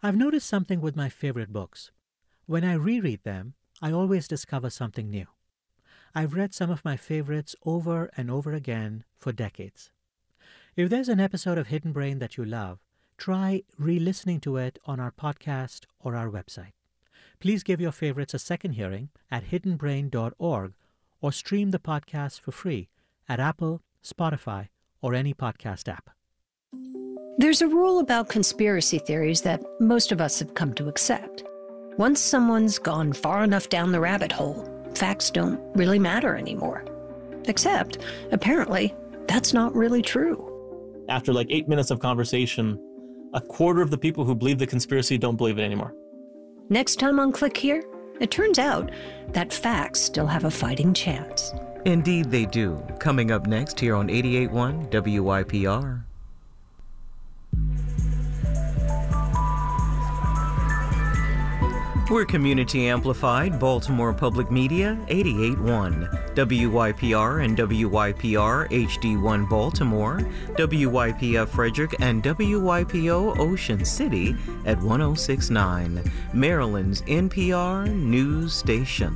I've noticed something with my favorite books. When I reread them, I always discover something new. I've read some of my favorites over and over again for decades. If there's an episode of Hidden Brain that you love, try re-listening to it on our podcast or our website. Please give your favorites a second hearing at hiddenbrain.org or stream the podcast for free at Apple, Spotify, or any podcast app. There's a rule about conspiracy theories that most of us have come to accept. Once someone's gone far enough down the rabbit hole, facts don't really matter anymore. Except, apparently, that's not really true. After like 8 minutes of conversation, a quarter of the people who believe the conspiracy don't believe it anymore. Next time on Click Here, it turns out that facts still have a fighting chance. Indeed they do. Coming up next here on 88.1 WYPR. We're Community Amplified, Baltimore Public Media, 88.1, WYPR and WYPR HD1 Baltimore, WYPF Frederick and WYPO Ocean City at 106.9, Maryland's NPR News Station.